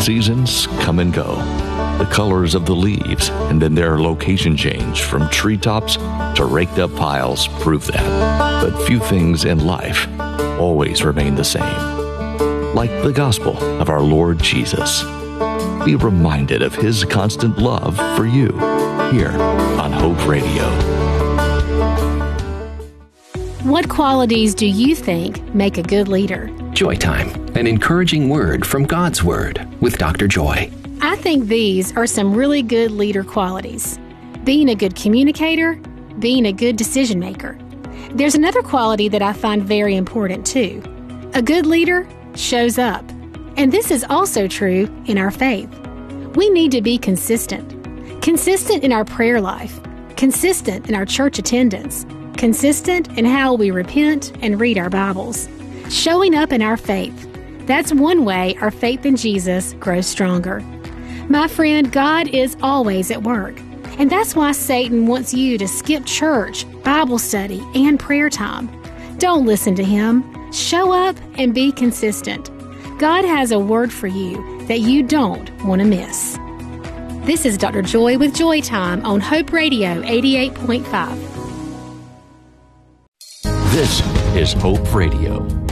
Seasons come and go. The colors of the leaves and then their location change from treetops to raked up piles prove that. But few things in life always remain the same. Like the gospel of our Lord Jesus. Be reminded of His constant love for you here on Hope Radio. What qualities do you think make a good leader? Joy Time, an encouraging word from God's Word with Dr. Joy. I think these are some really good leader qualities. Being a good communicator, being a good decision maker. There's another quality that I find very important too. A good leader shows up. And this is also true in our faith. We need to be consistent. Consistent in our prayer life. Consistent in our church attendance. Consistent in how we repent and read our Bibles. Showing up in our faith. That's one way our faith in Jesus grows stronger. My friend, God is always at work. And that's why Satan wants you to skip church, Bible study, and prayer time. Don't listen to him. Show up and be consistent. God has a word for you that you don't want to miss. This is Dr. Joy with Joy Time on Hope Radio 88.5. This is Hope Radio.